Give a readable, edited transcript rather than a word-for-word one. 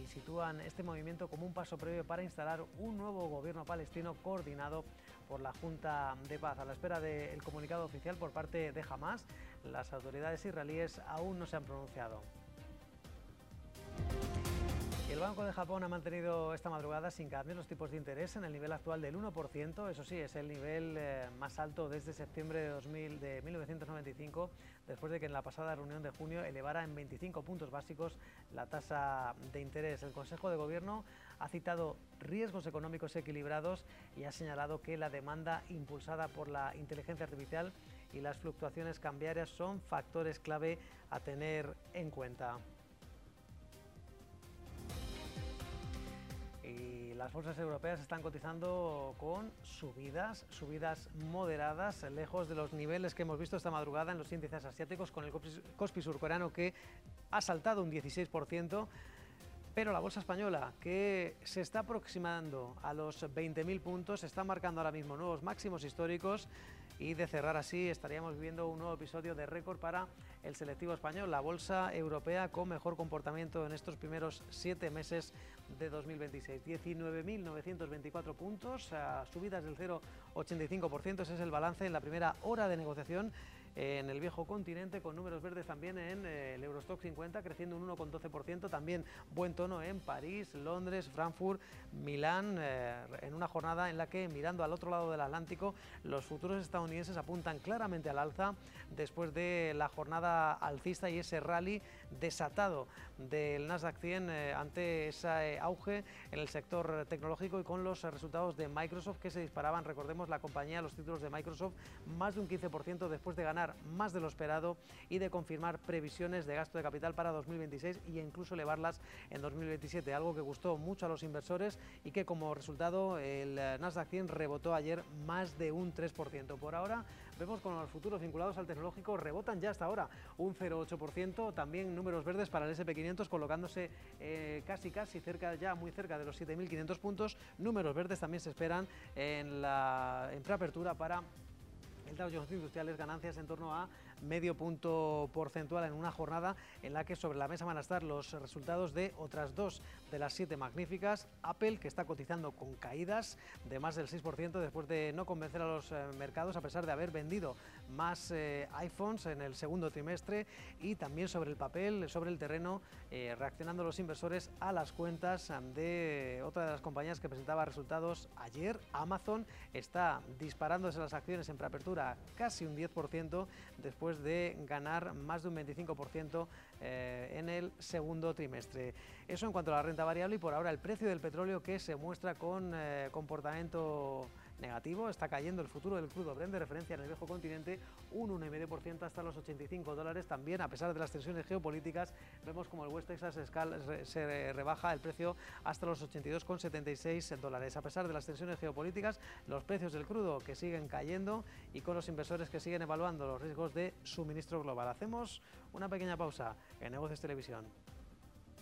sitúan este movimiento como un paso previo para instalar un nuevo gobierno palestino coordinado por la Junta de Paz. A la espera del comunicado oficial por parte de Hamás, las autoridades israelíes aún no se han pronunciado. El Banco de Japón ha mantenido esta madrugada sin cambios los tipos de interés en el nivel actual del 1%. Eso sí, es el nivel más alto desde septiembre de 1995, después de que en la pasada reunión de junio elevara en 25 puntos básicos la tasa de interés. El Consejo de Gobierno ha citado riesgos económicos equilibrados y ha señalado que la demanda impulsada por la inteligencia artificial y las fluctuaciones cambiarias son factores clave a tener en cuenta. Y las bolsas europeas están cotizando con subidas moderadas, lejos de los niveles que hemos visto esta madrugada en los índices asiáticos, con el Kospi surcoreano que ha saltado un 16%. Pero la bolsa española, que se está aproximando a los 20.000 puntos, está marcando ahora mismo nuevos máximos históricos, y de cerrar así estaríamos viviendo un nuevo episodio de récord para el selectivo español, la bolsa europea con mejor comportamiento en estos primeros 7 meses de 2026. 19.924 puntos, subidas del 0,85%, ese es el balance en la primera hora de negociación en el viejo continente, con números verdes también en el Eurostoxx 50, creciendo un 1,12%, también buen tono en París, Londres, Frankfurt, Milán, en una jornada en la que, mirando al otro lado del Atlántico, los futuros estadounidenses apuntan claramente al alza después de la jornada alcista y ese rally desatado del Nasdaq 100 ante ese auge en el sector tecnológico y con los resultados de Microsoft que se disparaban. Recordemos, la compañía, los títulos de Microsoft, más de un 15% después de ganar más de lo esperado y de confirmar previsiones de gasto de capital para 2026 e incluso elevarlas en 2027, algo que gustó mucho a los inversores y que como resultado el Nasdaq 100 rebotó ayer más de un 3%. Por ahora vemos con los futuros vinculados al tecnológico rebotan ya hasta ahora un 0,8%, también números verdes para el S&P 500 colocándose casi cerca, ya muy cerca de los 7.500 puntos. Números verdes también se esperan en preapertura para el Dow Jones Industriales, ganancias en torno a medio punto porcentual en una jornada en la que sobre la mesa van a estar los resultados de otras dos de las 7 magníficas. Apple, que está cotizando con caídas de más del 6% después de no convencer a los mercados a pesar de haber vendido más iPhones en el segundo trimestre, y también sobre el papel, sobre el terreno, reaccionando los inversores a las cuentas de otra de las compañías que presentaba resultados ayer. Amazon está disparándose las acciones en preapertura casi un 10% después de ganar más de un 25% en el segundo trimestre. Eso en cuanto a la renta variable. Y por ahora el precio del petróleo, que se muestra con comportamiento negativo, está cayendo el futuro del crudo Brent de referencia en el viejo continente un 1,5% hasta los $85. También, a pesar de las tensiones geopolíticas, vemos como el West Texas se rebaja el precio hasta los $82,76. A pesar de las tensiones geopolíticas, los precios del crudo que siguen cayendo y con los inversores que siguen evaluando los riesgos de suministro global. Hacemos una pequeña pausa en Negocios Televisión.